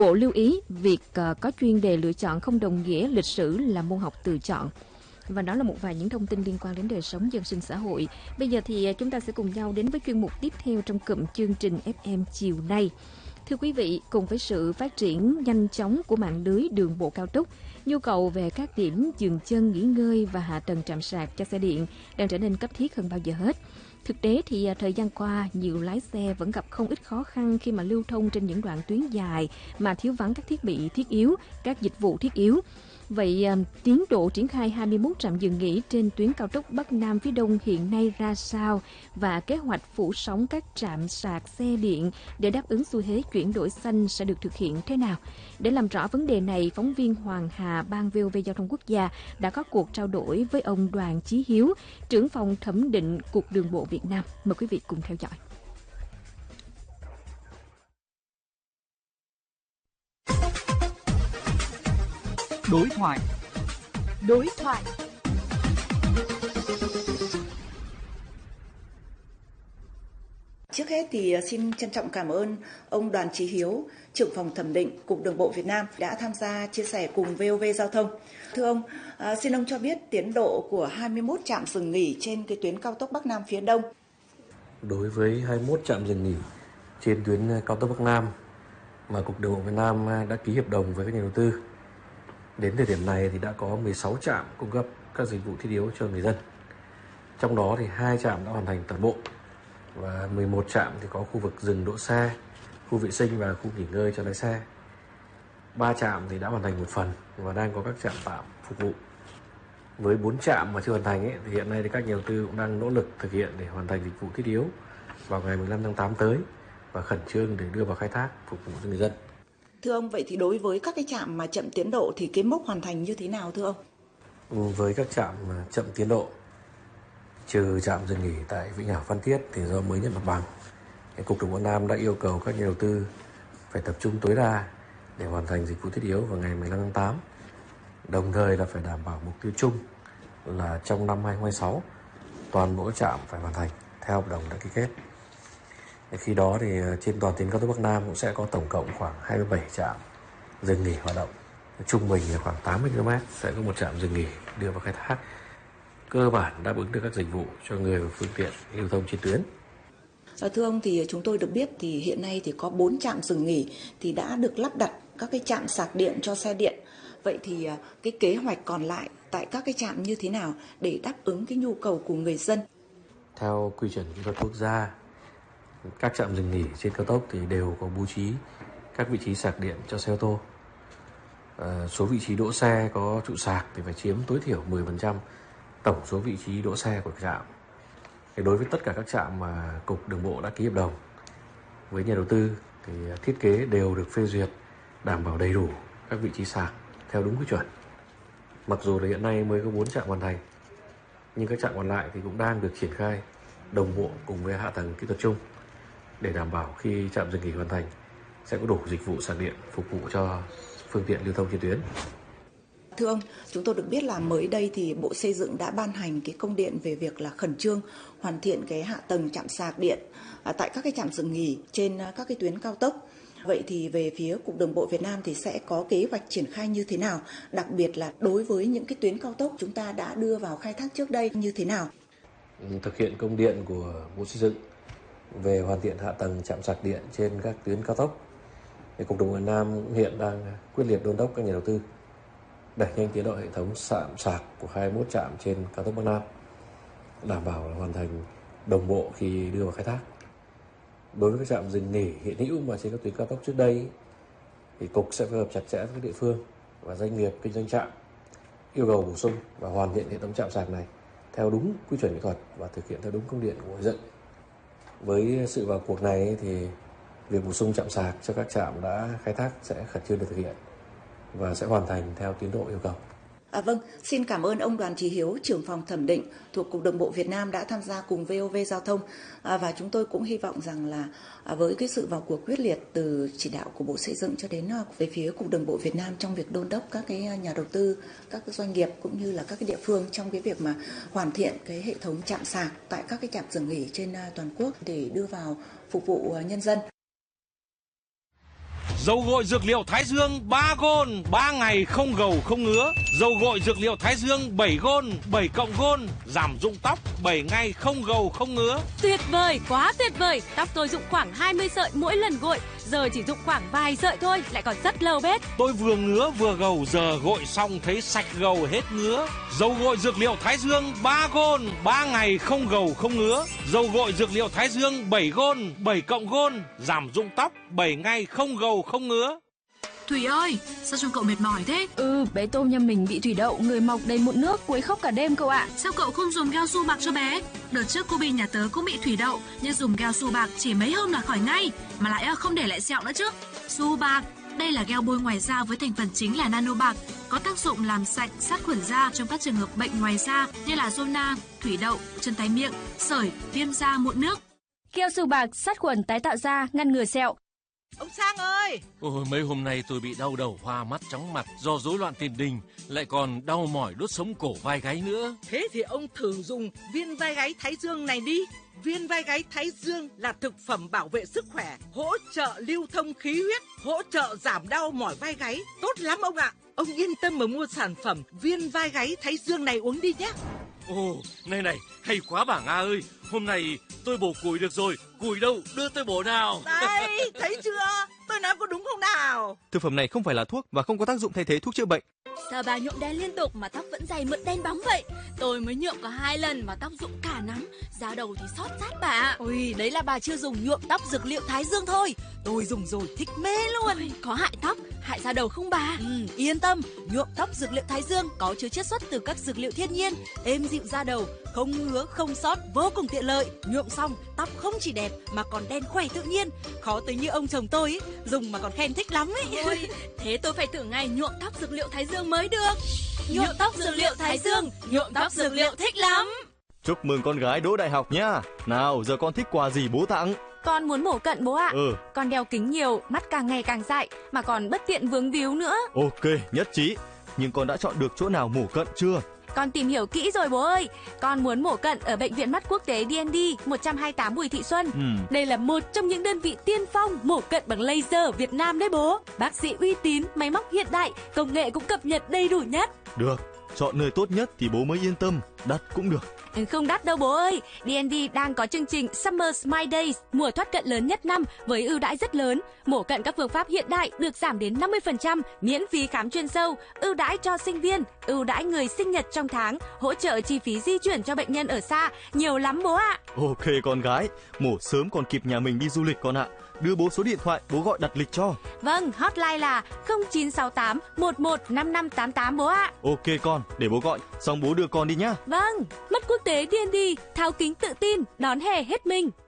Bộ lưu ý việc có chuyên đề lựa chọn không đồng nghĩa lịch sử là môn học tự chọn. Và đó là một vài những thông tin liên quan đến đời sống dân sinh xã hội. Bây giờ thì chúng ta sẽ cùng nhau đến với chuyên mục tiếp theo trong cụm chương trình FM chiều nay. Thưa quý vị, cùng với sự phát triển nhanh chóng của mạng lưới đường bộ cao tốc, nhu cầu về các điểm dừng chân nghỉ ngơi và hạ tầng trạm sạc cho xe điện đang trở nên cấp thiết hơn bao giờ hết. Thực tế thì thời gian qua, nhiều lái xe vẫn gặp không ít khó khăn khi mà lưu thông trên những đoạn tuyến dài mà thiếu vắng các thiết bị thiết yếu, các dịch vụ thiết yếu. Vậy tiến độ triển khai 21 trạm dừng nghỉ trên tuyến cao tốc Bắc Nam phía Đông hiện nay ra sao và kế hoạch phủ sóng các trạm sạc xe điện để đáp ứng xu thế chuyển đổi xanh sẽ được thực hiện thế nào? Để làm rõ vấn đề này, phóng viên Hoàng Hà, Ban VOV Giao thông Quốc gia đã có cuộc trao đổi với ông Đoàn Chí Hiếu, trưởng phòng thẩm định Cục Đường bộ Việt Nam. Mời quý vị cùng theo dõi. Đối thoại. Trước hết thì xin trân trọng cảm ơn ông Đoàn Chí Hiếu, trưởng phòng thẩm định Cục Đường bộ Việt Nam đã tham gia chia sẻ cùng VOV Giao thông. Thưa ông, xin ông cho biết tiến độ của 21 trạm dừng nghỉ trên cái tuyến cao tốc Bắc Nam phía Đông. Đối với 21 trạm dừng nghỉ trên tuyến cao tốc Bắc Nam mà Cục Đường bộ Việt Nam đã ký hợp đồng với các nhà đầu tư, đến thời điểm này thì đã có 16 trạm cung cấp các dịch vụ thiết yếu cho người dân. Trong đó thì 2 trạm đã hoàn thành toàn bộ và 11 trạm thì có khu vực dừng đỗ xe, khu vệ sinh và khu nghỉ ngơi cho lái xe. 3 trạm thì đã hoàn thành một phần và đang có các trạm tạm phục vụ. Với 4 trạm mà chưa hoàn thành thì hiện nay thì các nhà đầu tư cũng đang nỗ lực thực hiện để hoàn thành dịch vụ thiết yếu vào ngày 15 tháng 8 tới và khẩn trương để đưa vào khai thác phục vụ cho người dân. Thưa ông, vậy thì đối với các cái trạm mà chậm tiến độ thì cái mốc hoàn thành như thế nào thưa ông? Với các trạm chậm tiến độ, trừ trạm dừng nghỉ tại Vĩnh Hảo Phan Thiết thì do mới nhận mặt bằng, Cục Đường bộ Việt Nam đã yêu cầu các nhà đầu tư phải tập trung tối đa để hoàn thành dịch vụ thiết yếu vào ngày 15 tháng 8. Đồng thời là phải đảm bảo mục tiêu chung là trong năm 2026 toàn bộ trạm phải hoàn thành theo hợp đồng đã ký kết. Khi đó thì trên toàn tuyến cao tốc Bắc Nam cũng sẽ có tổng cộng khoảng 27 trạm dừng nghỉ hoạt động. Trung bình là khoảng 80 km sẽ có một trạm dừng nghỉ đưa vào khai thác, cơ bản đáp ứng được các dịch vụ cho người và phương tiện lưu thông trên tuyến. Thưa ông, thì chúng tôi được biết thì hiện nay thì có 4 trạm dừng nghỉ thì đã được lắp đặt các cái trạm sạc điện cho xe điện. Vậy thì cái kế hoạch còn lại tại các cái trạm như thế nào để đáp ứng cái nhu cầu của người dân? Theo quy chuẩn kỹ thuật quốc gia, các trạm dừng nghỉ trên cao tốc thì đều có bố trí các vị trí sạc điện cho xe ô tô. Số vị trí đỗ xe có trụ sạc thì phải chiếm tối thiểu 10% tổng số vị trí đỗ xe của trạm. Đối với tất cả các trạm mà Cục Đường bộ đã ký hợp đồng với nhà đầu tư thì thiết kế đều được phê duyệt đảm bảo đầy đủ các vị trí sạc theo đúng quy chuẩn. Mặc dù là hiện nay mới có 4 trạm hoàn thành, nhưng các trạm còn lại thì cũng đang được triển khai đồng bộ cùng với hạ tầng kỹ thuật chung để đảm bảo khi trạm dừng nghỉ hoàn thành sẽ có đủ dịch vụ sạc điện phục vụ cho phương tiện lưu thông trên tuyến. Thưa ông, chúng tôi được biết là mới đây thì Bộ Xây dựng đã ban hành cái công điện về việc là khẩn trương hoàn thiện cái hạ tầng trạm sạc điện tại các cái trạm dừng nghỉ trên các cái tuyến cao tốc. Vậy thì về phía Cục Đường bộ Việt Nam thì sẽ có kế hoạch triển khai như thế nào? Đặc biệt là đối với những cái tuyến cao tốc chúng ta đã đưa vào khai thác trước đây như thế nào? Thực hiện công điện của Bộ Xây dựng về hoàn thiện hạ tầng trạm sạc điện trên các tuyến cao tốc, thì Cục Đường bộ Việt Nam hiện đang quyết liệt đôn đốc các nhà đầu tư đẩy nhanh tiến độ hệ thống trạm sạc của 21 trạm trên cao tốc Bắc Nam, đảm bảo là hoàn thành đồng bộ khi đưa vào khai thác. Đối với các trạm dừng nghỉ hiện hữu mà trên các tuyến cao tốc trước đây thì Cục sẽ phối hợp chặt chẽ với các địa phương và doanh nghiệp kinh doanh trạm, yêu cầu bổ sung và hoàn thiện hệ thống trạm sạc này theo đúng quy chuẩn kỹ thuật và thực hiện theo đúng công điện của Bộ Xây dựng. Với sự vào cuộc này thì việc bổ sung trạm sạc cho các trạm đã khai thác sẽ khẩn trương được thực hiện và sẽ hoàn thành theo tiến độ yêu cầu. Vâng, xin cảm ơn ông Đoàn Chí Hiếu, trưởng phòng thẩm định thuộc Cục Đường bộ Việt Nam đã tham gia cùng VOV Giao thông. Và chúng tôi cũng hy vọng rằng là với cái sự vào cuộc quyết liệt từ chỉ đạo của Bộ Xây dựng cho đến về phía Cục Đường bộ Việt Nam trong việc đôn đốc các cái nhà đầu tư, các cái doanh nghiệp cũng như là các cái địa phương trong cái việc mà hoàn thiện cái hệ thống trạm sạc tại các cái trạm dừng nghỉ trên toàn quốc để đưa vào phục vụ nhân dân. Dầu gội dược liệu Thái Dương 3 gôn, 3 ngày không gầu không ngứa. Dầu gội dược liệu Thái Dương 7 gôn, 7 cộng gôn, giảm rụng tóc 7 ngày không gầu không ngứa. Tuyệt vời, quá tuyệt vời. Tóc tôi rụng khoảng 20 sợi mỗi lần gội, giờ chỉ rụng khoảng vài sợi thôi, lại còn rất lâu bết. Tôi vừa ngứa vừa gầu, giờ gội xong thấy sạch gầu hết ngứa. Dầu gội dược liệu Thái Dương 3 gôn, 3 ngày không gầu không ngứa. Dầu gội dược liệu Thái Dương 7 gôn, 7 cộng gôn, giảm rụng tóc 7 ngày không gầu không ngứa. Thủy ơi, sao trông cậu mệt mỏi thế? Bé Tôm nhà mình bị thủy đậu, người mọc đầy mụn nước, quấy khóc cả đêm cậu ạ. Sao cậu không dùng keo su bạc cho bé? Đợt trước cô Bi nhà tớ cũng bị thủy đậu, nhưng dùng keo su bạc chỉ mấy hôm là khỏi ngay, mà lại không để lại sẹo nữa chứ. Su bạc, đây là gel bôi ngoài da với thành phần chính là nano bạc, có tác dụng làm sạch, sát khuẩn da trong các trường hợp bệnh ngoài da như là zona, thủy đậu, chân tay miệng, sởi, viêm da, mụn nước. Keo su bạc sát khuẩn tái tạo da, ngăn ngừa sẹo. Ông Sang ơi! Ôi, mấy hôm nay tôi bị đau đầu, hoa mắt, chóng mặt do rối loạn tiền đình, lại còn đau mỏi đốt sống cổ vai gáy nữa. Thế thì ông thử dùng viên vai gáy Thái Dương này đi. Viên vai gáy Thái Dương là thực phẩm bảo vệ sức khỏe, hỗ trợ lưu thông khí huyết, hỗ trợ giảm đau mỏi vai gáy. Tốt lắm ông ạ! Ông yên tâm mà mua sản phẩm viên vai gáy Thái Dương này uống đi nhé. Ồ, này, hay quá bà Nga ơi. Hôm nay tôi bổ củi được rồi. Củi đâu, đưa tôi bổ nào. Đây, thấy chưa? Tôi nói có đúng không nào? Thực phẩm này không phải là thuốc và không có tác dụng thay thế thuốc chữa bệnh. Sao bà nhuộm đen liên tục mà tóc vẫn dày mượt đen bóng vậy? Tôi mới nhuộm có 2 lần mà tóc rụng cả nắm, da đầu thì xót rát bà. Ôi, đấy là bà chưa dùng nhuộm tóc dược liệu Thái Dương thôi. Tôi dùng rồi thích mê luôn. Ôi, có hại tóc, hại da đầu không bà? Yên tâm, nhuộm tóc dược liệu Thái Dương có chứa chiết xuất từ các dược liệu thiên nhiên, êm dịu da đầu, không ngứa, không xót, vô cùng tiện lợi. Nhuộm xong, tóc không chỉ đẹp mà còn đen khỏe tự nhiên. Khó tính như ông chồng tôi ấy, dùng mà còn khen thích lắm ấy. Ôi, thế tôi phải thử ngay nhuộm tóc dược liệu Thái Dương mới được. Nhuộm tóc dược liệu Thái Dương, nhuộm tóc dược liệu thích lắm. Chúc mừng con gái đỗ đại học nhá. Nào, giờ con thích quà gì bố tặng? Con muốn mổ cận bố ạ. Con đeo kính nhiều, mắt càng ngày càng dại, mà còn bất tiện vướng víu nữa. Ok, nhất trí. Nhưng con đã chọn được chỗ nào mổ cận chưa? Con tìm hiểu kỹ rồi bố ơi. Con muốn mổ cận ở Bệnh viện Mắt Quốc tế DND 128 Bùi Thị Xuân. Đây là một trong những đơn vị tiên phong mổ cận bằng laser ở Việt Nam đấy bố. Bác sĩ uy tín, máy móc hiện đại, công nghệ cũng cập nhật đầy đủ nhất. Được, chọn nơi tốt nhất thì bố mới yên tâm. Đắt cũng được. Không đắt đâu bố ơi. DND đang có chương trình Summer Smile Days, mùa thoát cận lớn nhất năm với ưu đãi rất lớn. Mổ cận các phương pháp hiện đại được giảm đến 50%, miễn phí khám chuyên sâu, ưu đãi cho sinh viên, ưu đãi người sinh nhật trong tháng, hỗ trợ chi phí di chuyển cho bệnh nhân ở xa, nhiều lắm bố ạ. Ok con gái, mổ sớm còn kịp nhà mình đi du lịch con ạ. Đưa bố số điện thoại, bố gọi đặt lịch cho. Vâng, hotline là 0968 115588 bố ạ. Ok con, để bố gọi, xong bố đưa con đi nhá. Vâng, Mắt Quốc tế DND, tháo kính tự tin, đón hè hết mình.